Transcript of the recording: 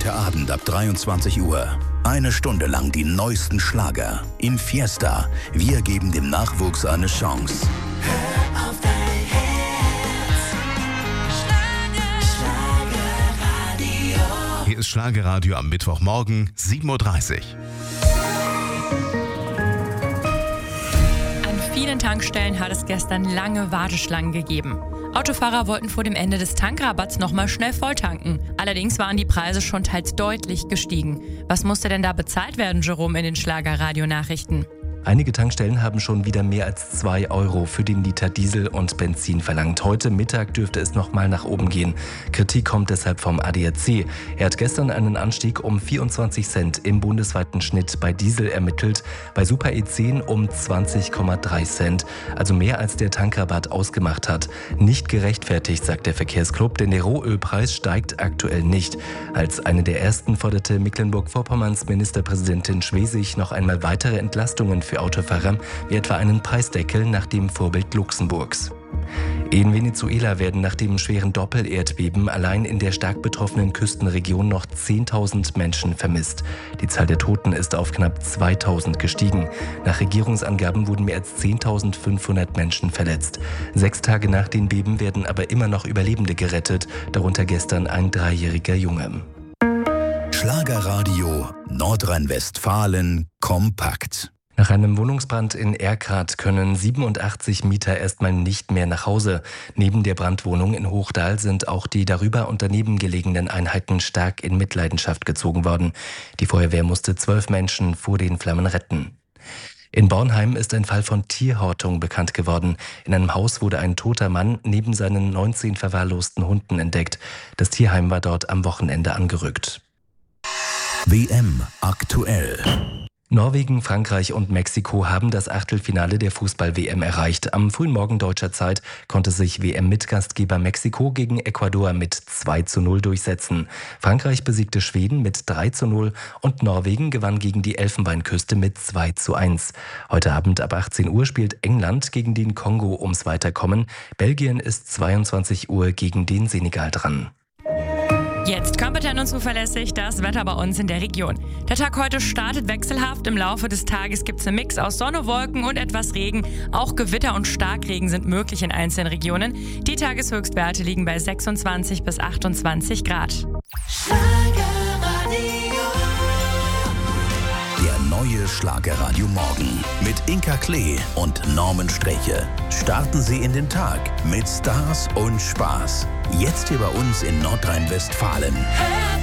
Heute Abend ab 23 Uhr. Eine Stunde lang die neuesten Schlager. In Fiesta. Wir geben dem Nachwuchs eine Chance. Hör auf dein Herz. Schlagerradio. Hier ist Schlagerradio am Mittwochmorgen, 7:30 Uhr. An vielen Tankstellen hat es gestern lange Warteschlangen gegeben. Autofahrer wollten vor dem Ende des Tankrabatts nochmal schnell volltanken. Allerdings waren die Preise schon teils deutlich gestiegen. Was musste denn da bezahlt werden, Jerome, in den Schlagerradio-Nachrichten? Einige Tankstellen haben schon wieder mehr als 2 Euro für den Liter Diesel und Benzin verlangt. Heute Mittag dürfte es nochmal nach oben gehen. Kritik kommt deshalb vom ADAC. Er hat gestern einen Anstieg um 24 Cent im bundesweiten Schnitt bei Diesel ermittelt, bei Super E10 um 20,3 Cent, also mehr als der Tankrabatt ausgemacht hat. Nicht gerechtfertigt, sagt der Verkehrsclub, denn der Rohölpreis steigt aktuell nicht. Als eine der ersten forderte Mecklenburg-Vorpommerns Ministerpräsidentin Schwesig noch einmal weitere Entlastungen für Autofahrer, wie etwa einen Preisdeckel nach dem Vorbild Luxemburgs. In Venezuela werden nach dem schweren Doppelerdbeben allein in der stark betroffenen Küstenregion noch 10.000 Menschen vermisst. Die Zahl der Toten ist auf knapp 2.000 gestiegen. Nach Regierungsangaben wurden mehr als 10.500 Menschen verletzt. 6 Tage nach den Beben werden aber immer noch Überlebende gerettet, darunter gestern ein 3-jähriger Junge. Schlagerradio Nordrhein-Westfalen kompakt. Nach einem Wohnungsbrand in Erkrath können 87 Mieter erstmal nicht mehr nach Hause. Neben der Brandwohnung in Hochdahl sind auch die darüber und daneben gelegenen Einheiten stark in Mitleidenschaft gezogen worden. Die Feuerwehr musste 12 Menschen vor den Flammen retten. In Bornheim ist ein Fall von Tierhortung bekannt geworden. In einem Haus wurde ein toter Mann neben seinen 19 verwahrlosten Hunden entdeckt. Das Tierheim war dort am Wochenende angerückt. WM aktuell. Norwegen, Frankreich und Mexiko haben das Achtelfinale der Fußball-WM erreicht. Am frühen Morgen deutscher Zeit konnte sich WM-Mitgastgeber Mexiko gegen Ecuador mit 2:0 durchsetzen. Frankreich besiegte Schweden mit 3:0 und Norwegen gewann gegen die Elfenbeinküste mit 2:1. Heute Abend ab 18 Uhr spielt England gegen den Kongo ums Weiterkommen. Belgien ist 22 Uhr gegen den Senegal dran. Jetzt kompetent und zuverlässig das Wetter bei uns in der Region. Der Tag heute startet wechselhaft. Im Laufe des Tages gibt es einen Mix aus Sonne, Wolken und etwas Regen. Auch Gewitter und Starkregen sind möglich in einzelnen Regionen. Die Tageshöchstwerte liegen bei 26 bis 28 Grad. Schlagerradio. Der neue Schlagerradio Morgen mit Inka Klee und Norman Streche. Starten Sie in den Tag mit Stars und Spaß. Jetzt hier bei uns in Nordrhein-Westfalen. Hör